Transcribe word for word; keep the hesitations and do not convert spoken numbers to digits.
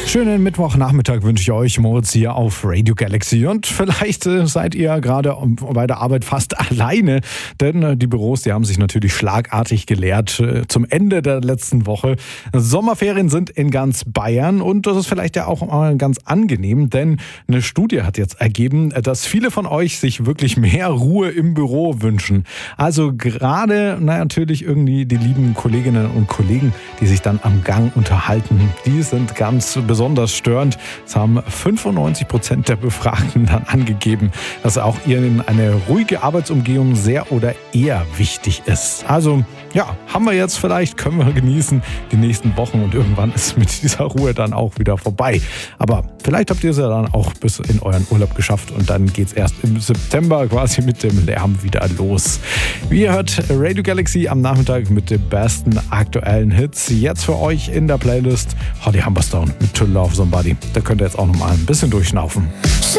Schönen Mittwochnachmittag wünsche ich euch, Moritz hier auf Radio Galaxy. Und vielleicht äh, seid ihr gerade bei der Arbeit fast alleine, denn äh, die Büros, die haben sich natürlich schlagartig geleert äh, zum Ende der letzten Woche. Sommerferien sind in ganz Bayern und das ist vielleicht ja auch mal ganz angenehm, denn eine Studie hat jetzt ergeben, dass viele von euch sich wirklich mehr Ruhe im Büro wünschen. Also gerade na, natürlich irgendwie die lieben Kolleginnen und Kollegen, die sich dann am Gang unterhalten, die sind ganz besonders Besonders störend. Es haben fünfundneunzig Prozent der Befragten dann angegeben, dass auch ihnen eine ruhige Arbeitsumgebung sehr oder eher wichtig ist. Also ja, haben wir jetzt vielleicht, können wir genießen die nächsten Wochen und irgendwann ist mit dieser Ruhe dann auch wieder vorbei. Aber vielleicht habt ihr es ja dann auch bis in euren Urlaub geschafft und dann geht es erst im September quasi mit dem Lärm wieder los. Wie ihr hört, Radio Galaxy am Nachmittag mit den besten aktuellen Hits. Jetzt für euch in der Playlist Holly Humberstone mit To Love Somebody. Da könnt ihr jetzt auch noch mal ein bisschen durchschnaufen.